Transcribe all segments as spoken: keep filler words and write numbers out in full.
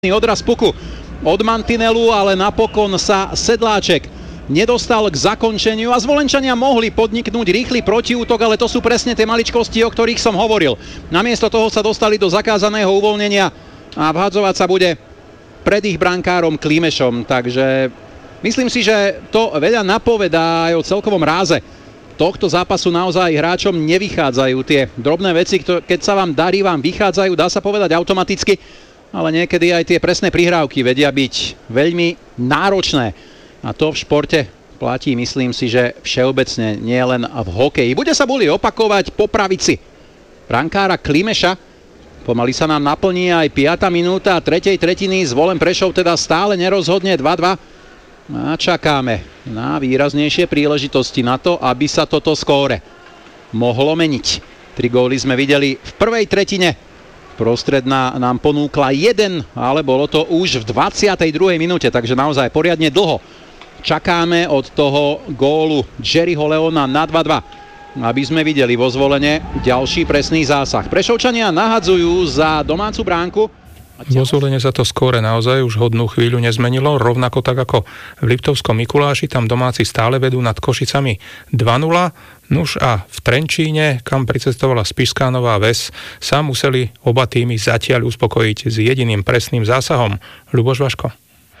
Odraz puku od mantinelu, ale napokon sa Sedláček nedostal k zakončeniu a Zvolenčania mohli podniknúť rýchly protiútok, ale to sú presne tie maličkosti, o ktorých som hovoril. Namiesto toho sa dostali do zakázaného uvoľnenia a vhadzovať sa bude pred ich brankárom Klimešom. Takže myslím si, že to veľa napovedá aj o celkovom ráze tohto zápasu. Naozaj hráčom nevychádzajú tie drobné veci, keď sa vám darí, vám vychádzajú, dá sa povedať automaticky. Ale niekedy aj tie presné prihrávky vedia byť veľmi náročné. A to v športe platí, myslím si, že všeobecne, nie len v hokeji. Bude sa boli opakovať po pravici brankára Klimeša. Pomaly sa nám naplní aj piata minúta tretej tretiny. Zvolen Prešov teda stále nerozhodne dva dva. A čakáme na výraznejšie príležitosti na to, aby sa toto skóre mohlo meniť. Tri góly sme videli v prvej tretine. Prostredná nám ponúkla jeden, ale bolo to už v dvadsiatej druhej minúte, takže naozaj poriadne dlho čakáme od toho gólu Jerryho Leona na dva dva, aby sme videli vo Zvolene ďalší presný zásah. Prešovčania nahadzujú za domácu bránku. Vo Zvolene sa to skóre naozaj už hodnú chvíľu nezmenilo, rovnako tak ako v Liptovskom Mikuláši, tam domáci stále vedú nad Košicami dva nula. Nuž a v Trenčíne, kam pricestovala Spišská Nová Ves, sa museli oba týmy zatiaľ uspokojiť s jediným presným zásahom. Ľuboš Vaško.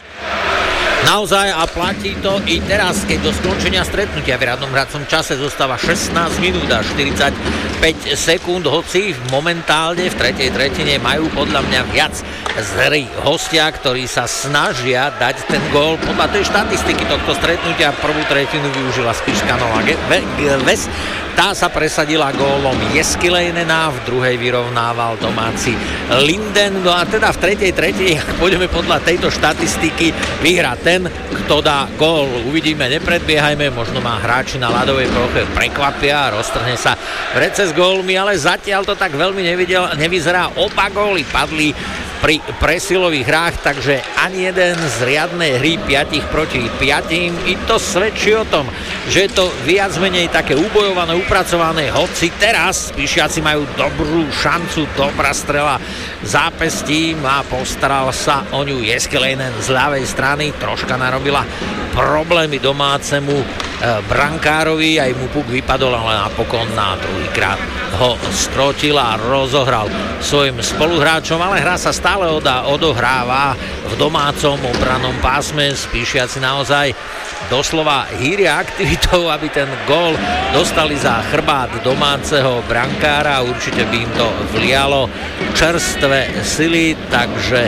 Naozaj a platí to i teraz, keď do skončenia stretnutia v riadnom hracom čase zostáva šestnásť minút a štyridsaťpäť sekúnd, hoci momentálne v tretej tretine majú podľa mňa viac z hry hostia, ktorí sa snažia dať ten gól. Podľa tej štatistiky tohto stretnutia prvú tretinu využila Spišská Nová Ves. Tá sa presadila gólom Jeskilejnena, v druhej vyrovnával domáci Linden. No a teda v tretej tretine, ak pôjdeme podľa tejto štatistiky, vyhrá ten, kto dá gól. Uvidíme, nepredbiehajme, možno má hráči na ľadovej ploche prekvapia a roztrhne sa vrece s gólmi, ale zatiaľ to tak veľmi nevidel, nevyzerá. Oba góly padli pri presilových hrách, takže ani jeden z riadnej hry piatich proti piatim. I to svedčí o tom, že je to viac menej také ubojované, upracované, hoci teraz Spišiaci majú dobrú šancu, dobrá strela zápestím a postaral sa o ňu Jeskilejnen z ľavej strany, troška narobila problémy domácemu e, brankárovi, aj mu puk vypadol, ale napokon na druhýkrát ho skrotil a rozohral svojim spoluhráčom, ale hra sa stále odá, odohráva v domácom obrannom pásme. Spišiaci naozaj doslova hýria aktivitou, aby ten gól dostali za chrbát domáceho brankára. Určite by im to vlialo čerstvé sily, takže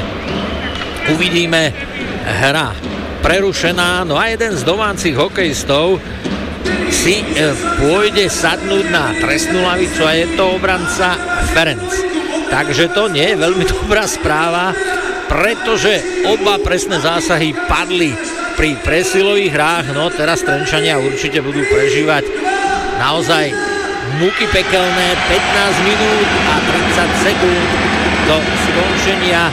uvidíme. Hra prerušená, no a jeden z domácich hokejistov si e, pôjde sadnúť na trestnú lavicu a je to obranca Ferenc. Takže to nie je veľmi dobrá správa, pretože oba presné zásahy padli pri presilových hrách. No teraz Trenčania určite budú prežívať naozaj muky pekelné. pätnásť minút a tridsať sekúnd do skončenia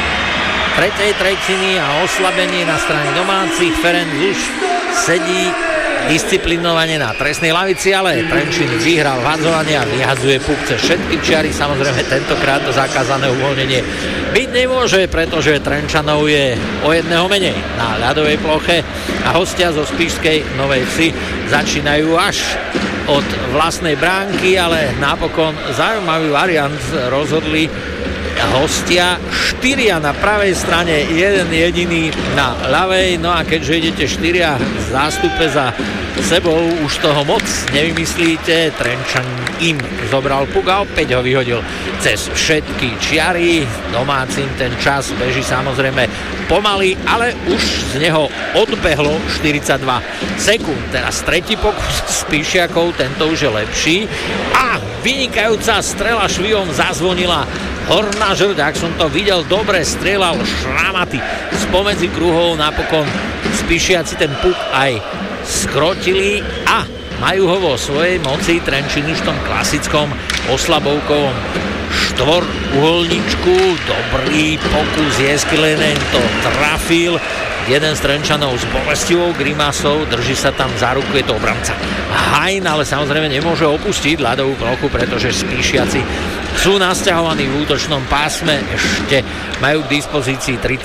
tretej tretiny a oslabenie na strane domácich. Ferenc už sedí disciplinovane na trestnej lavici, ale Trenčín vyhral vhadzovanie a vyhadzuje puk cez všetky čiary. Samozrejme tentokrát to zakázané uvoľnenie byť nemôže, pretože Trenčanov je o jedného menej na ľadovej ploche a hostia zo Spišskej Novej Vsi začínajú až od vlastnej bránky, ale napokon zaujímavý variant rozhodli hostia, štyria na pravej strane, jeden jediný na ľavej. No a keďže idete štyria v zástupe za sebou, už toho moc nevymyslíte. Trenčan im zobral puk a opäť ho vyhodil cez všetky čiary. Domácim ten čas beží samozrejme pomaly, ale už z neho odbehlo štyridsaťdva sekúnd. Teraz tretí pokus Spišiakov, tento už je lepší a vynikajúca strela švihom zazvonila horná žrť. Ak som to videl, dobre strieľal Šramaty spomedzi kruhov, napokon Spišiaci ten puk aj skrotili a majú ho vo svojej moci. Trenčín už v tom klasickom oslabovkovom štvoruholníčku. Dobrý pokus, Jeskilejnen to trafil. jeden z Trenčanov s bolestivou grimasou, drží sa tam za ruku, je to obranca Hajn, ale samozrejme nemôže opustiť ľadovú plochu, pretože Spíšiaci sú nasťahovaní v útočnom pásme, ešte majú k dispozícii